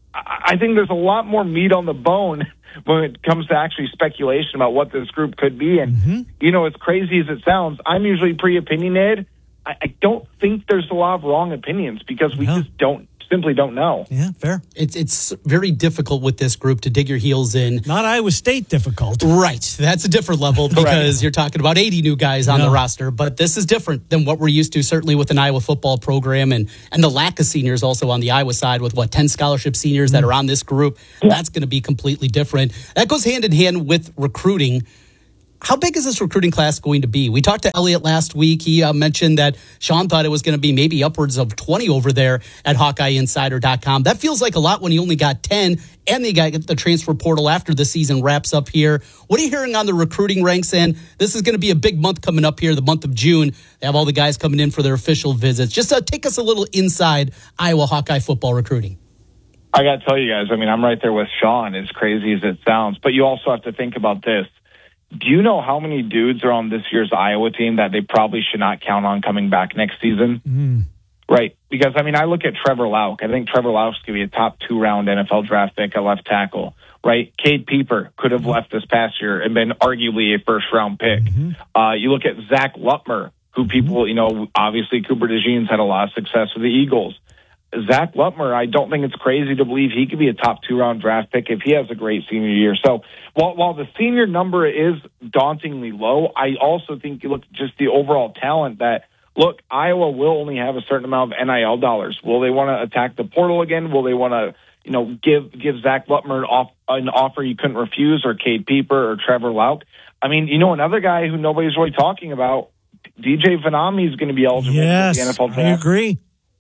I think there's a lot more meat on the bone when it comes to actually speculation about what this group could be. And, mm-hmm. you know, as crazy as it sounds, I'm usually pretty opinionated. I, I don't think there's a lot of wrong opinions because we yeah. just don't simply don't know. Yeah, fair. It's it's very difficult with this group to dig your heels in. Not Iowa State difficult. Right. That's a different level because you're talking about eighty new guys on yeah. the roster. But this is different than what we're used to, certainly with an Iowa football program and, and the lack of seniors also on the Iowa side with, what, ten scholarship seniors mm-hmm. that are on this group. Yeah. That's going to be completely different. That goes hand in hand with recruiting. How big is this recruiting class going to be? We talked to Elliot last week. He uh, mentioned that Sean thought it was going to be maybe upwards of twenty over there at Hawkeye Insider dot com. That feels like a lot when he only got ten, and they got the transfer portal after the season wraps up here. What are you hearing on the recruiting ranks? And this is going to be a big month coming up here, the month of June. They have all the guys coming in for their official visits. Just uh, take us a little inside Iowa Hawkeye football recruiting. I got to tell you guys, I mean, I'm right there with Sean, as crazy as it sounds. But you also have to think about this. Do you know how many dudes are on this year's Iowa team that they probably should not count on coming back next season? Mm. Right. Because, I mean, I look at Trevor Lauk. I think Trevor Lauk's going to be a top two-round N F L draft pick at left tackle. Right? Cade Pieper could have left this past year and been arguably a first-round pick. Mm-hmm. Uh, you look at Zach Lutmer, who people, you know, obviously Cooper DeJean's had a lot of success with the Eagles. Zach Lutmer, I don't think it's crazy to believe he could be a top two-round draft pick if he has a great senior year. So while, while the senior number is dauntingly low, I also think you look at just the overall talent that, look, Iowa will only have a certain amount of N I L dollars. Will they want to attack the portal again? Will they want to, you know, give give Zach Lutmer an, off, an offer you couldn't refuse, or Cade Pieper or Trevor Lauk? I mean, you know, another guy who nobody's really talking about, D J Vanami, is going to be eligible yes, for the N F L draft. I agree.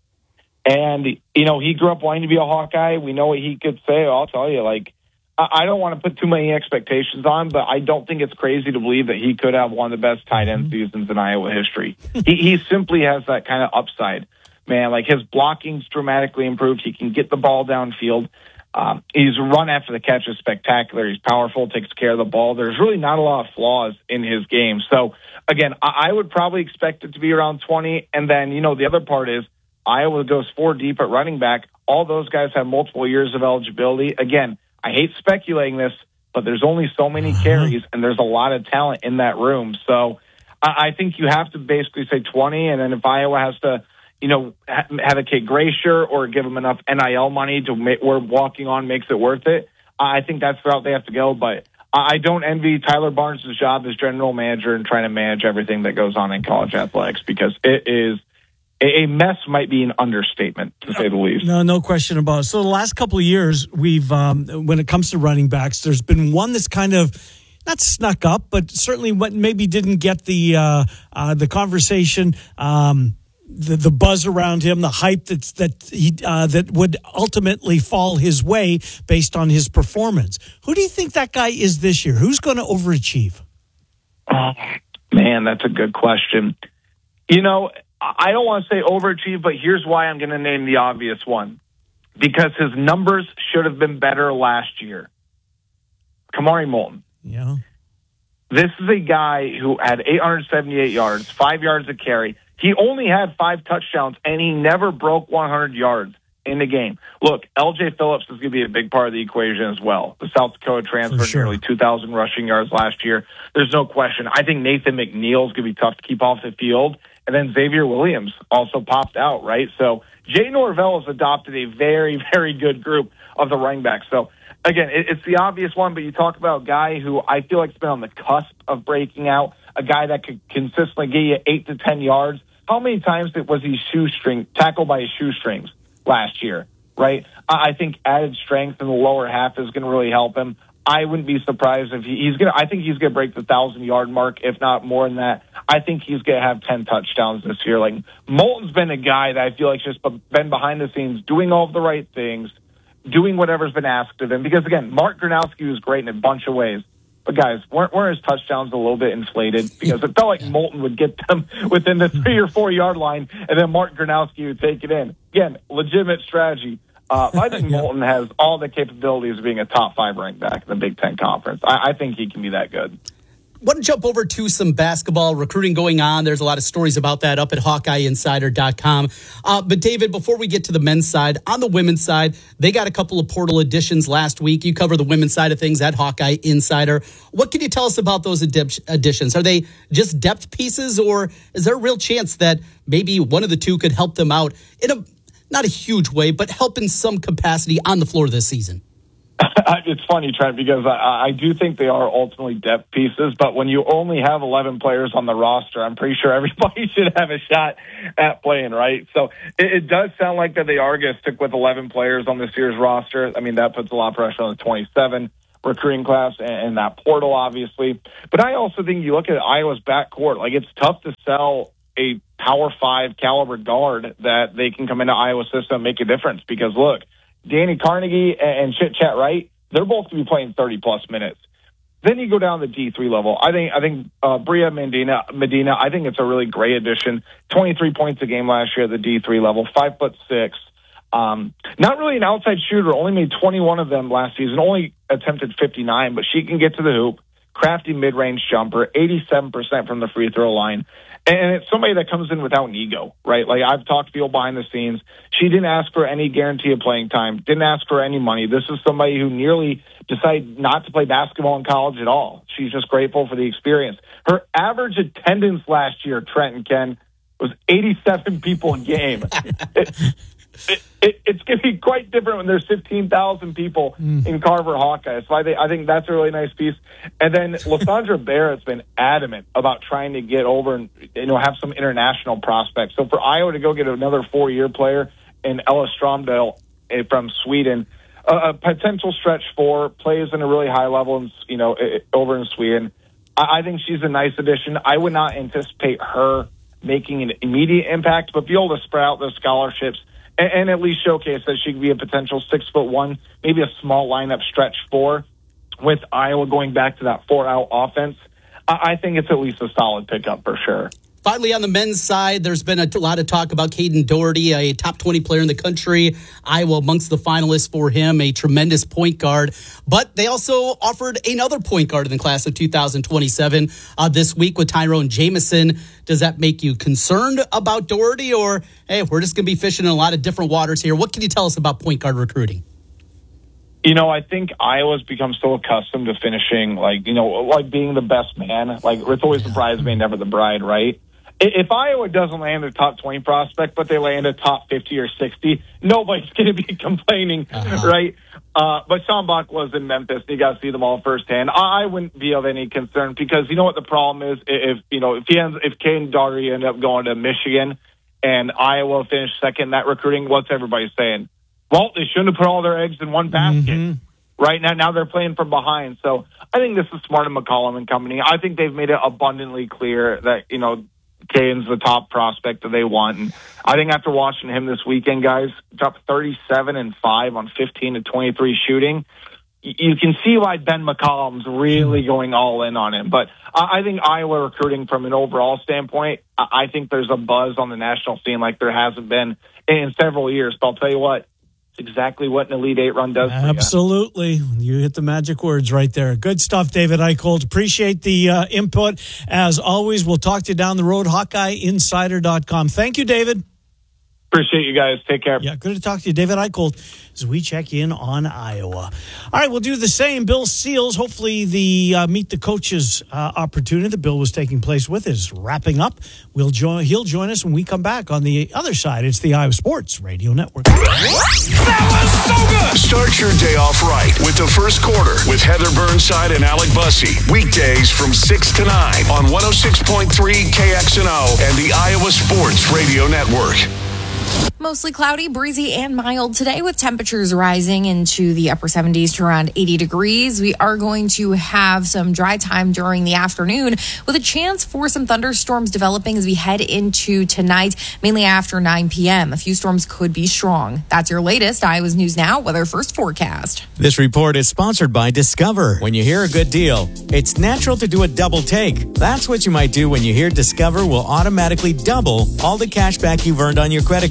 And, you know, he grew up wanting to be a Hawkeye. We know what he could say. I'll tell you, like, I don't want to put too many expectations on, but I don't think it's crazy to believe that he could have one of the best tight end seasons in Iowa history. he, he simply has that kind of upside, man. Like, his blocking's dramatically improved. He can get the ball downfield. Um, his run after the catch is spectacular. He's powerful, takes care of the ball. There's really not a lot of flaws in his game. So, again, I, I would probably expect it to be around twenty. And then, you know, the other part is, Iowa goes four deep at running back. All those guys have multiple years of eligibility. Again, I hate speculating this, but there's only so many carries, and there's a lot of talent in that room. So I, I think you have to basically say twenty, and then if Iowa has to, you know, ha- have a Kate Gracier or give them enough N I L money to make, where walking on makes it worth it, I think that's the route they have to go. But I don't envy Tyler Barnes' job as general manager and trying to manage everything that goes on in college athletics, because it is a mess might be an understatement, to say the least. No, no question about it. So the last couple of years, we've um, when it comes to running backs, there's been one that's kind of not snuck up, but certainly what maybe didn't get the uh, uh, the conversation, um, the the buzz around him, the hype that's that he uh, that would ultimately fall his way based on his performance. Who do you think that guy is this year? Who's going to overachieve? Oh, man, that's a good question. You know, I don't want to say overachieve, but here's why I'm going to name the obvious one. Because his numbers should have been better last year. Kamari Moulton. Yeah. This is a guy who had eight hundred seventy-eight yards, five yards a carry. He only had five touchdowns, and he never broke one hundred yards in the game. Look, L J Phillips is going to be a big part of the equation as well. The South Dakota transfer, sure. Nearly two thousand rushing yards last year. There's no question. I think Nathan McNeil is going to be tough to keep off the field. And then Xavier Williams also popped out, right? So Jay Norvell has adopted a very, very good group of the running backs. So, again, it, it's the obvious one, but you talk about a guy who I feel like has been on the cusp of breaking out, a guy that could consistently get you eight to ten yards. How many times was he shoestring, tackled by his shoestrings last year, right? I think added strength in the lower half is going to really help him. I wouldn't be surprised if he, he's going to, I think he's going to break the thousand yard mark, if not more than that. I think he's going to have ten touchdowns this year. Like, Moulton's been a guy that I feel like just been behind the scenes doing all of the right things, doing whatever's been asked of him. Because again, Mark Gronowski was great in a bunch of ways. But guys, weren't, weren't his touchdowns a little bit inflated? Because it felt like Moulton would get them within the three or four yard line, and then Mark Gronowski would take it in. Again, legitimate strategy. Uh, I think Moulton has all the capabilities of being a top five ranked back in the Big Ten Conference. I, I think he can be that good. Want to jump over to some basketball recruiting going on. There's a lot of stories about that up at Hawkeye Insider dot com. Uh, but, David, before we get to the men's side, on the women's side, they got a couple of portal additions last week. You cover the women's side of things at Hawkeye Insider. What can you tell us about those additions? Are they just depth pieces, or is there a real chance that maybe one of the two could help them out in a not a huge way, but help in some capacity on the floor this season? It's funny, Trent, because I, I do think they are ultimately depth pieces, but when you only have eleven players on the roster, I'm pretty sure everybody should have a shot at playing, right? So it, it does sound like that they are going to stick with eleven players on this year's roster. I mean, that puts a lot of pressure on the twenty-seven recruiting class and, and that portal, obviously. But I also think you look at Iowa's backcourt, like it's tough to sell a Power Five caliber guard that they can come into Iowa's system and make a difference, because look, Danny Carnegie and Chit Chat Wright, they're both going to be playing thirty plus minutes. Then you go down the D three level. I think I think uh, Bria Medina, Medina, I think it's a really great addition. twenty-three points a game last year at the D three level, five foot six. Um, not really an outside shooter, only made twenty-one of them last season, only attempted fifty-nine, but she can get to the hoop. Crafty mid-range jumper, eighty-seven percent from the free throw line. And it's somebody that comes in without an ego, right? Like I've talked to people behind the scenes. She didn't ask for any guarantee of playing time, didn't ask for any money. This is somebody who nearly decided not to play basketball in college at all. She's just grateful for the experience. Her average attendance last year, Trent and Ken, was eighty-seven people a game. it, it, it, it's going to be quite different when there's fifteen thousand people mm. in Carver Hawkeye. So I think, I think that's a really nice piece. And then Lysandra Barrett's been adamant about trying to get over and, you know, have some international prospects. So for Iowa to go get another four-year player in Ella Stromdale from Sweden, uh, a potential stretch four, plays in a really high level, and you know, over in Sweden. I, I think she's a nice addition. I would not anticipate her making an immediate impact, but be able to spread out those scholarships and, and at least showcase that she could be a potential six foot one, maybe a small lineup stretch four, with Iowa going back to that four-out offense. I, I think it's at least a solid pickup for sure. Finally, on the men's side, there's been a lot of talk about Caden Doherty, a top twenty player in the country. Iowa amongst the finalists for him, a tremendous point guard. But they also offered another point guard in the class of two thousand twenty-seven uh, this week with Tyrone Jamison. Does that make you concerned about Doherty, or, hey, we're just going to be fishing in a lot of different waters here? What can you tell us about point guard recruiting? You know, I think Iowa's become so accustomed to finishing, like, you know, like being the best man. Like, it's always the bridesmaid, never the bride, right? If Iowa doesn't land a top twenty prospect, but they land a top fifty or sixty, nobody's going to be complaining, uh-huh. right? Uh, but Sean Bach was in Memphis. You got to see them all firsthand. I, I wouldn't be of any concern, because you know what the problem is? If, you know, if he ends, if Caden Doherty ended up going to Michigan and Iowa finished second in that recruiting, what's everybody saying? Well, they shouldn't have put all their eggs in one basket. Mm-hmm. Right now, now they're playing from behind. So I think this is smart of McCollum and company. I think they've made it abundantly clear that, you know, Caden's the top prospect that they want. And I think after watching him this weekend, guys, dropped thirty-seven and five on fifteen to twenty-three shooting. You can see why Ben McCollum's really going all in on him. But I think Iowa recruiting from an overall standpoint, I think there's a buzz on the national scene like there hasn't been in several years. But I'll tell you what, exactly what an Elite Eight run does. Absolutely. You. you hit the magic words right there. Good stuff, David Eicholt. Appreciate the uh, input. As always, we'll talk to you down the road. Hawkeye Insider dot com. Thank you, David. Appreciate you guys. Take care. Yeah, good to talk to you, David Eicholt, as we check in on Iowa. All right, we'll do the same. Bill Seals, hopefully the uh, Meet the Coaches uh, opportunity that Bill was taking place with is wrapping up. We'll join. He'll join us when we come back on the other side. It's the Iowa Sports Radio Network. That was so good! Start your day off right with the first quarter with Heather Burnside and Alec Bussey. Weekdays from six to nine on one oh six point three K X N O and the Iowa Sports Radio Network. Mostly cloudy, breezy, and mild today with temperatures rising into the upper seventies to around eighty degrees. We are going to have some dry time during the afternoon with a chance for some thunderstorms developing as we head into tonight, mainly after nine p.m. A few storms could be strong. That's your latest Iowa's News Now Weather First forecast. This report is sponsored by Discover. When you hear a good deal, it's natural to do a double take. That's what you might do when you hear Discover will automatically double all the cash back you've earned on your credit card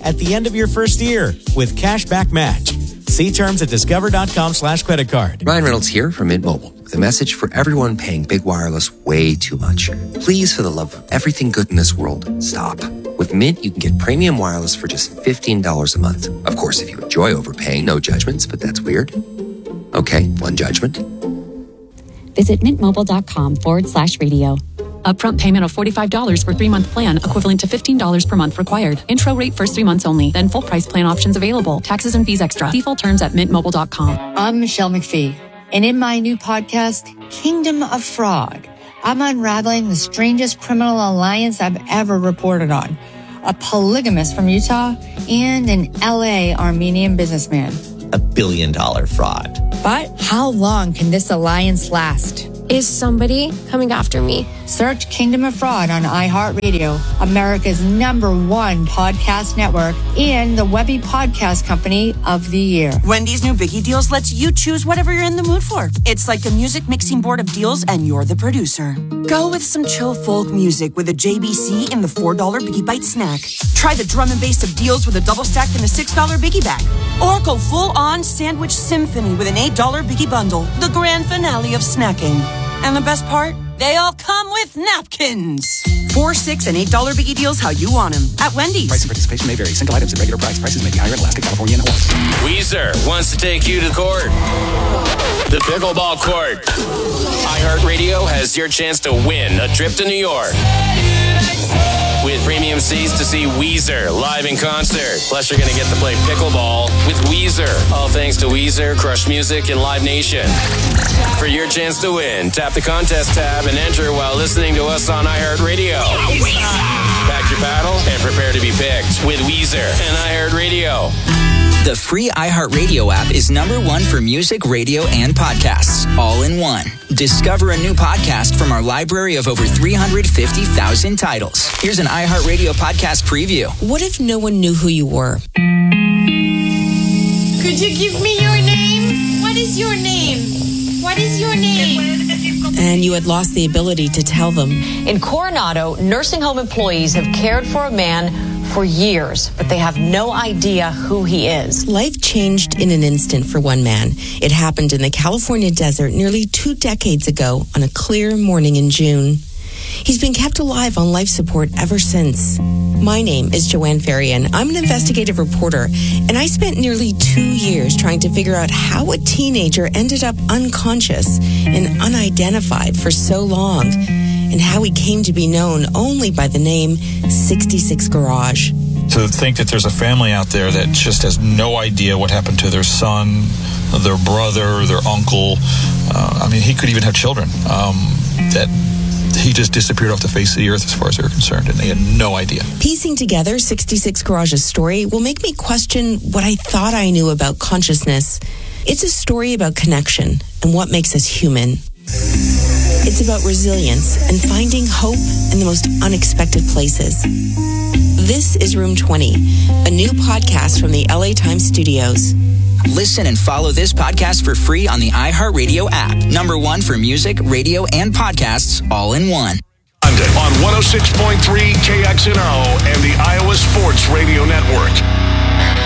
at the end of your first year with Cashback Match. See terms at discover.com slash credit card. Ryan Reynolds here from Mint Mobile with a message for everyone paying big wireless way too much. Please, for the love of everything good in this world, stop. With Mint, you can get premium wireless for just fifteen dollars a month. Of course, if you enjoy overpaying, no judgments, but that's weird. Okay, one judgment. Visit mintmobile.com forward slash radio. Upfront payment of forty-five dollars for three-month plan, equivalent to fifteen dollars per month required. Intro rate first three months only, then full price plan options available. Taxes and fees extra. Default terms at mint mobile dot com. I'm Michelle McPhee, and in my new podcast, Kingdom of Fraud, I'm unraveling the strangest criminal alliance I've ever reported on. A polygamist from Utah and an L A Armenian businessman. A billion dollar fraud. But how long can this alliance last? Is somebody coming after me? Search Kingdom of Fraud on iHeartRadio, America's number one podcast network, and the Webby Podcast Company of the Year. Wendy's new Biggie Deals lets you choose whatever you're in the mood for. It's like a music mixing board of deals, and you're the producer. Go with some chill folk music with a J B C in the four dollar Biggie Bite snack. Try the drum and bass of deals with a double stack in the six dollar Biggie Bag. Or go full-on sandwich symphony with an eight dollar Biggie Bundle, the grand finale of snacking. And the best part? They all come with napkins. Four, six, and eight dollar Biggie Deals how you want them at Wendy's. Price and participation may vary. Single items at regular price. Prices may be higher in Alaska, California, and Hawaii. Weezer wants to take you to court. The pickleball court. iHeartRadio has your chance to win a trip to New York. With premium seats to see Weezer live in concert. Plus, you're going to get to play pickleball with Weezer. All thanks to Weezer, Crush Music, and Live Nation. For your chance to win, tap the contest tab and enter while listening to us on iHeartRadio. Pack your paddle and prepare to be picked with Weezer and iHeartRadio. The free iHeartRadio app is number one for music, radio, and podcasts, all in one. Discover a new podcast from our library of over three hundred fifty thousand titles. Here's an iHeartRadio podcast preview. What if no one knew who you were? Could you give me your name? What is your name? What is your name? And you had lost the ability to tell them. In Coronado, nursing home employees have cared for a man for years, but they have no idea who he is. Life changed in an instant for one man. It happened in the California desert nearly two decades ago on a clear morning in June. He's been kept alive on life support ever since. My name is Joanne Farian. I'm an investigative reporter, and I spent nearly two years trying to figure out how a teenager ended up unconscious and unidentified for so long, and how he came to be known only by the name sixty-six Garage. To think that there's a family out there that just has no idea what happened to their son, their brother, their uncle. Uh, I mean, he could even have children. Um, that he just disappeared off the face of the earth as far as they were concerned, and they had no idea. Piecing together sixty-six Garage's story will make me question what I thought I knew about consciousness. It's a story about connection and what makes us human. It's about resilience and finding hope in the most unexpected places. This is Room twenty, a new podcast from the L A Times studios. Listen and follow this podcast for free on the iHeartRadio app. Number one for music, radio, and podcasts, all in one. On one oh six point three K X N O and the Iowa Sports Radio Network.